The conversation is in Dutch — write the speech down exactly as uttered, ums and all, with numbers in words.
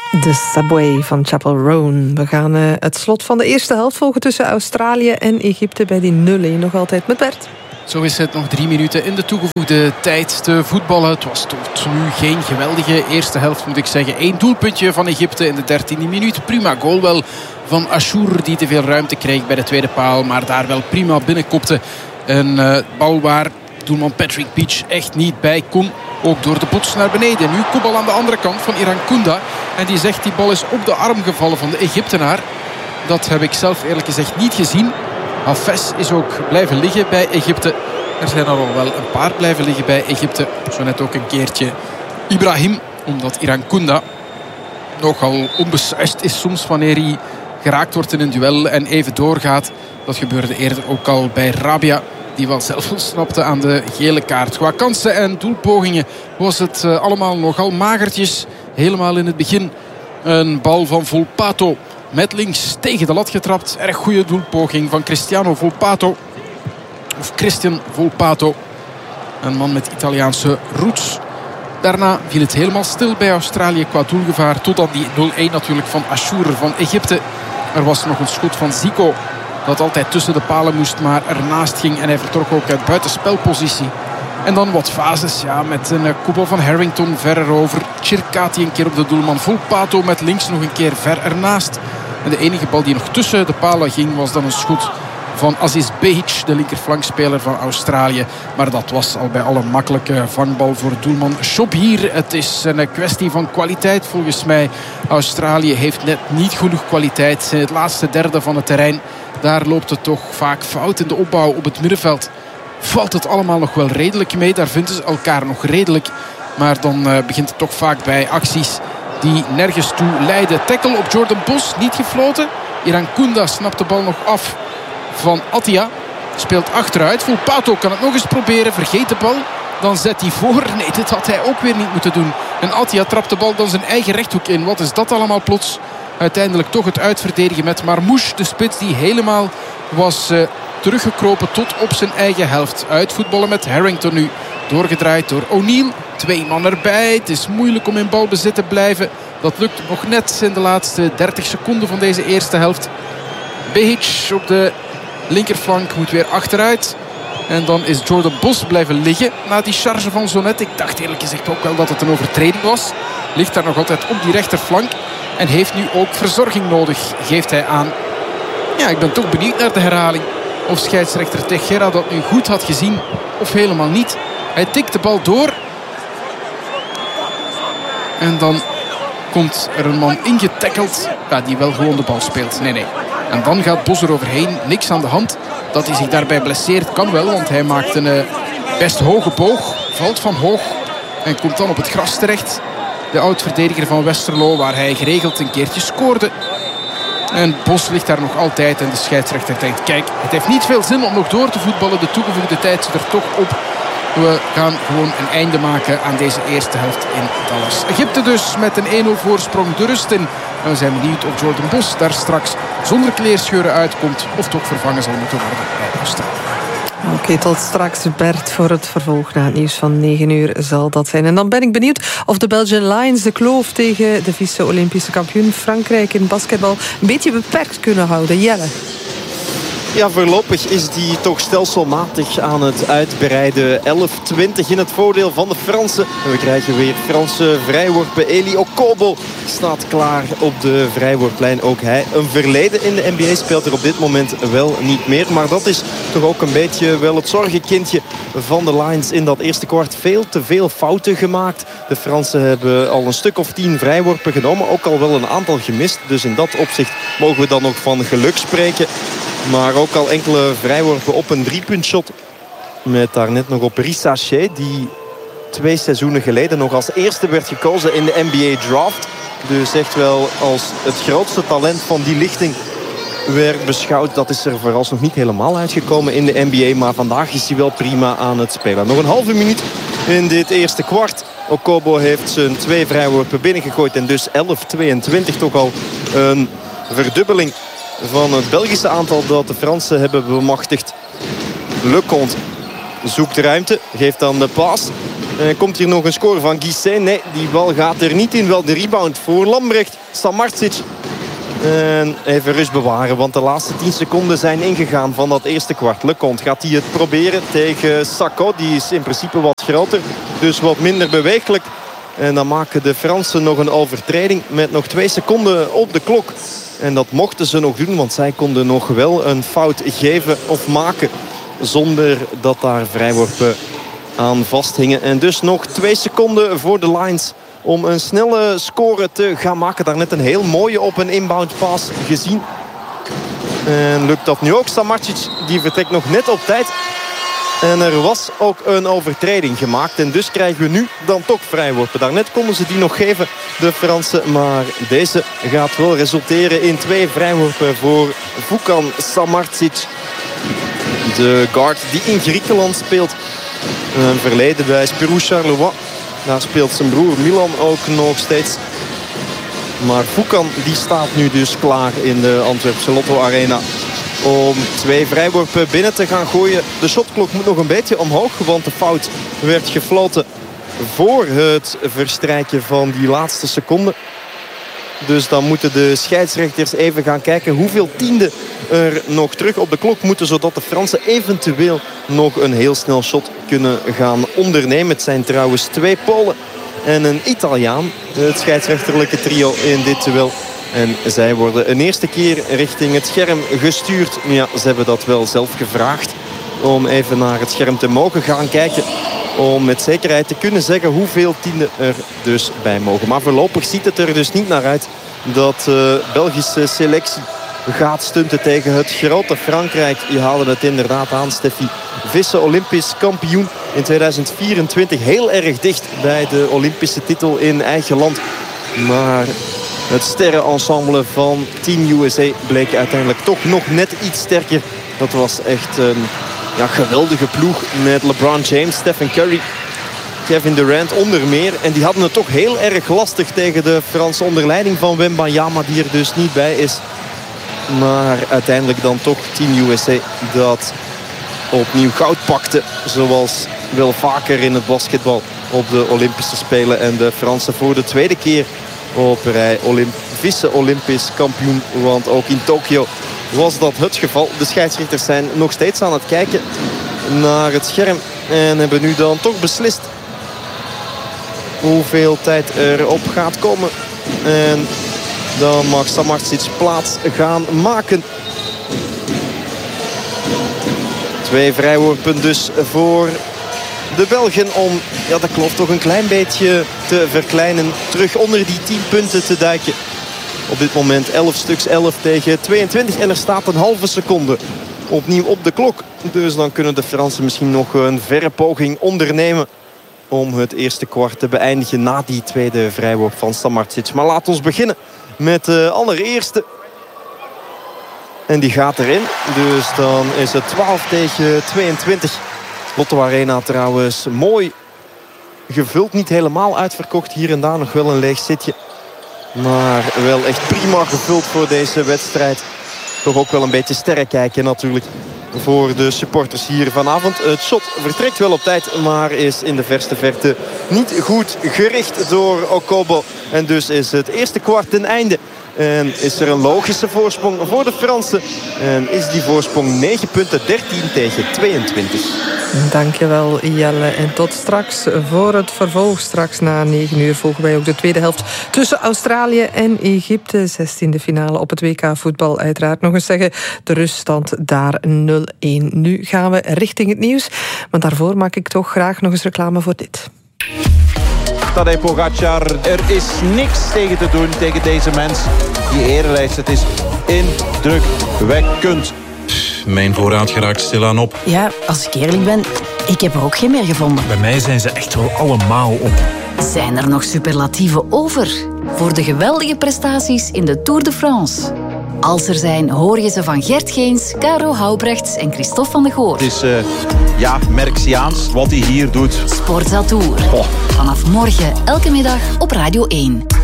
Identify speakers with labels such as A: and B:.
A: De Subway van Chapel Roan. We gaan uh, het slot van de eerste helft volgen tussen Australië en Egypte bij die nul een nog altijd met Bert.
B: Zo is het, nog drie minuten in de toegevoegde tijd te voetballen. Het was tot nu geen geweldige eerste helft, moet ik zeggen. Eén doelpuntje van Egypte in de dertiende minuut. Prima goal wel van Ashour, die te veel ruimte kreeg bij de tweede paal, maar daar wel prima binnenkopte. Een uh, bal waar doelman Patrick Peach echt niet bij kon. Ook door de bots naar beneden. Nu kopbal aan de andere kant van Irankunda. En die zegt die bal is op de arm gevallen van de Egyptenaar. Dat heb ik zelf eerlijk gezegd niet gezien. Hafez is ook blijven liggen bij Egypte. Er zijn er al wel een paar blijven liggen bij Egypte. Zo net ook een keertje Ibrahim. Omdat Irankunda nogal onbesuist is soms wanneer hij geraakt wordt in een duel en even doorgaat. Dat gebeurde eerder ook al bij Rabia, die wel zelf ontsnapte aan de gele kaart. Qua kansen en doelpogingen was het uh, allemaal nogal magertjes. Helemaal in het begin een bal van Volpato met links tegen de lat getrapt. Erg goede doelpoging van Cristiano Volpato. Of Christian Volpato. Een man met Italiaanse roots. Daarna viel het helemaal stil bij Australië qua doelgevaar. Tot dan die nul een natuurlijk van Ashour van Egypte. Er was nog een schot van Zico dat altijd tussen de palen moest, maar ernaast ging. En hij vertrok ook uit buitenspelpositie. En dan wat fases, ja, met een koepel van Harrington ver erover. Chirkati een keer op de doelman. Volpato met links nog een keer ver ernaast. En de enige bal die nog tussen de palen ging was dan een schot van Aziz Behic, de linkerflankspeler van Australië. Maar dat was al bij alle makkelijke vangbal voor doelman Shobhir. Het is een kwestie van kwaliteit volgens mij. Australië heeft net niet genoeg kwaliteit in het laatste derde van het terrein. Daar loopt het toch vaak fout in de opbouw op het middenveld. Valt het allemaal nog wel redelijk mee. Daar vinden ze elkaar nog redelijk. Maar dan uh, begint het toch vaak bij acties die nergens toe leiden. Tackle op Jordan Bos, niet gefloten. Irankunda snapt de bal nog af van Attia. Speelt achteruit. Volpato kan het nog eens proberen. Vergeet de bal. Dan zet hij voor. Nee, dit had hij ook weer niet moeten doen. En Attia trapt de bal dan zijn eigen rechthoek in. Wat is dat allemaal plots? Uiteindelijk toch het uitverdedigen met Marmouche. De spits die helemaal was uh, teruggekropen tot op zijn eigen helft. Uitvoetballen met Harrington nu. Doorgedraaid door O'Neill. Twee man erbij. Het is moeilijk om in balbezit te blijven. Dat lukt nog net in de laatste dertig seconden van deze eerste helft. Behic op de linkerflank moet weer achteruit. En dan is Jordan Bos blijven liggen na die charge van Zonet. Ik dacht eerlijk gezegd ook wel dat het een overtreding was. Ligt daar nog altijd op die rechterflank. En heeft nu ook verzorging nodig, geeft hij aan. Ja, ik ben toch benieuwd naar de herhaling. Of scheidsrechter Teixeira dat nu goed had gezien of helemaal niet. Hij tikt de bal door. En dan komt er een man ingetackeld. Ja, die wel gewoon de bal speelt. Nee, nee. En dan gaat Bos er overheen. Niks aan de hand. Dat hij zich daarbij blesseert kan wel. Want hij maakt een uh, best hoge boog. Valt van hoog. En komt dan op het gras terecht. De oud-verdediger van Westerlo, waar hij geregeld een keertje scoorde. En Bos ligt daar nog altijd. En de scheidsrechter denkt, kijk, het heeft niet veel zin om nog door te voetballen. De toegevoegde tijd zit er toch op. We gaan gewoon een einde maken aan deze eerste helft in Dallas. Egypte dus met een één nul voorsprong de rust in. En we zijn benieuwd of Jordan Bos daar straks zonder kleerscheuren uitkomt. Of toch vervangen zal moeten worden bij Australië.
A: Oké, okay, tot straks Bert voor het vervolg. Na het nieuws van negen uur zal dat zijn. En dan ben ik benieuwd of de Belgian Lions de kloof tegen de vice-Olympische kampioen Frankrijk in basketbal een beetje beperkt kunnen houden. Jelle.
C: Ja, voorlopig is die toch stelselmatig aan het uitbreiden. elf twintig in het voordeel van de Fransen. En we krijgen weer Franse vrijworpen. Eli Okobo staat klaar op de vrijworplijn. Ook hij een verleden in de N B A speelt er op dit moment wel niet meer. Maar dat is toch ook een beetje wel het zorgenkindje van de Lions in dat eerste kwart. Veel te veel fouten gemaakt. De Fransen hebben al een stuk of tien vrijworpen genomen. Ook al wel een aantal gemist. Dus in dat opzicht mogen we dan nog van geluk spreken. Maar ook al enkele vrijworpen op een driepuntshot. Met daarnet nog op Rissachet. Die twee seizoenen geleden nog als eerste werd gekozen in de N B A draft. Dus echt wel als het grootste talent van die lichting werd beschouwd. Dat is er vooralsnog niet helemaal uitgekomen in de N B A. Maar vandaag is hij wel prima aan het spelen. Nog een halve minuut in dit eerste kwart. Okobo heeft zijn twee vrijworpen binnengegooid. En dus elf tweeëntwintig toch al een verdubbeling van het Belgische aantal dat de Fransen hebben bemachtigd. Leconte zoekt ruimte, geeft dan de paas. Uh, komt hier nog een score van Guisset? Nee, die bal gaat er niet in. Wel de rebound voor Lambrecht. Samardzic. En even rust bewaren, want de laatste tien seconden zijn ingegaan van dat eerste kwart. Lecomte gaat hij het proberen tegen Sacco. Die is in principe wat groter, dus wat minder beweeglijk. En dan maken de Fransen nog een overtreding met nog twee seconden op de klok. En dat mochten ze nog doen, want zij konden nog wel een fout geven of maken zonder dat daar vrijworpen aan vasthingen. En dus nog twee seconden voor de Lions om een snelle score te gaan maken. Daarnet een heel mooie op een inbound pass gezien. En lukt dat nu ook. Samardzic die vertrekt nog net op tijd. En er was ook een overtreding gemaakt. En dus krijgen we nu dan toch vrijworpen. Daarnet konden ze die nog geven, de Fransen. Maar deze gaat wel resulteren in twee vrijworpen voor Vukan Samardzic. De guard die in Griekenland speelt. Een verleden bij Spirou Charleroi. Daar speelt zijn broer Milan ook nog steeds. Maar Vukan die staat nu dus klaar in de Antwerpse Lotto Arena om twee vrijworpen binnen te gaan gooien. De shotklok moet nog een beetje omhoog, want de fout werd gefloten voor het verstrijken van die laatste seconde. Dus dan moeten de scheidsrechters even gaan kijken hoeveel tienden er nog terug op de klok moeten, zodat de Fransen eventueel nog een heel snel shot kunnen gaan ondernemen. Het zijn trouwens twee Polen en een Italiaan, het scheidsrechterlijke trio in dit duel. En zij worden een eerste keer richting het scherm gestuurd. Ja, ze hebben dat wel zelf gevraagd om even naar het scherm te mogen gaan kijken. Om met zekerheid te kunnen zeggen hoeveel tienden er dus bij mogen. Maar voorlopig ziet het er dus niet naar uit dat de Belgische selectie gaat stunten tegen het grote Frankrijk. Je haalde het inderdaad aan, Steffi. Vice-Olympisch kampioen in tweeduizend vierentwintig. Heel erg dicht bij de Olympische titel in eigen land. Maar het sterrenensemble van Team U S A bleek uiteindelijk toch nog net iets sterker. Dat was echt een ja, geweldige ploeg met LeBron James, Stephen Curry, Kevin Durant onder meer. En die hadden het toch heel erg lastig tegen de Fransen onder leiding van Wembanyama, die er dus niet bij is. Maar uiteindelijk dan toch Team U S A dat opnieuw goud pakte. Zoals wel vaker in het basketbal op de Olympische Spelen. En de Fransen voor de tweede keer op rij Olymp- vice-Olympisch kampioen. Want ook in Tokio was dat het geval. De scheidsrechters zijn nog steeds aan het kijken naar het scherm. En hebben nu dan toch beslist hoeveel tijd erop gaat komen. En dan mag Samardzic plaats gaan maken. Twee vrijworpen dus voor de Belgen om ja, de kloof toch een klein beetje te verkleinen. Terug onder die tien punten te duiken. Op dit moment elf stuks, elf tegen tweeëntwintig. En er staat een halve seconde opnieuw op de klok. Dus dan kunnen de Fransen misschien nog een verre poging ondernemen om het eerste kwart te beëindigen na die tweede vrijworp van Samardzic. Maar laat ons beginnen met de allereerste. En die gaat erin. Dus dan is het twaalf tegen tweeëntwintig. Lotto Arena trouwens mooi gevuld. Niet helemaal uitverkocht. Hier en daar nog wel een leeg zitje. Maar wel echt prima gevuld voor deze wedstrijd. Toch ook wel een beetje sterren kijken natuurlijk voor de supporters hier vanavond. Het shot vertrekt wel op tijd, maar is in de verste verte niet goed gericht door Okobo. En dus is het eerste kwart ten einde. En is er een logische voorsprong voor de Fransen. En is die voorsprong negen punten, dertien tegen tweeëntwintig.
A: Dankjewel Jelle. En tot straks voor het vervolg. Straks na negen uur volgen wij ook de tweede helft tussen Australië en Egypte. zestiende finale op het W K voetbal. Uiteraard nog eens zeggen, de ruststand daar nul een. Nu gaan we richting het nieuws. Maar daarvoor maak ik toch graag nog eens reclame voor dit.
D: Tadej Pogacar, er is niks tegen te doen tegen deze mens. Die erenlijst, het is indrukwekkend.
E: Mijn voorraad geraakt stilaan op.
F: Ja, als ik eerlijk ben, ik heb er ook geen meer gevonden.
G: Bij mij zijn ze echt wel allemaal op.
F: Zijn er nog superlatieven over voor de geweldige prestaties in de Tour de France? Als er zijn, hoor je ze van Gert Geens, Caro Houbrechts en Christophe van de Goor.
D: Het is, uh, ja, Merksiaans wat hij hier doet.
F: Sporza Tour. Oh. Vanaf morgen, elke middag op Radio één.